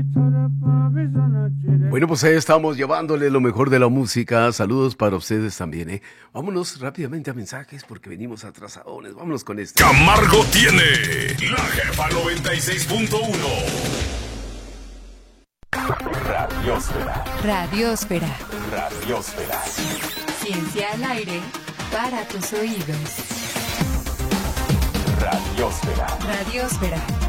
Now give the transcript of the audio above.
Bueno, pues ahí estamos llevándole lo mejor de la música. Saludos para ustedes también, ¿eh? Vámonos rápidamente a mensajes porque venimos atrasadones. Vámonos con esto. Camargo tiene La Jefa 96.1. Radiósfera. Radiósfera. Radiósfera. Ciencia al aire para tus oídos. Radiósfera. Radiósfera.